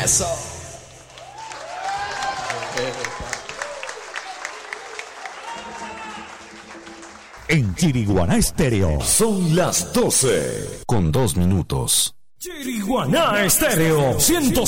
Eso. En Chiriguaná Estéreo. Son las 12:02. Chiriguaná Estéreo 100.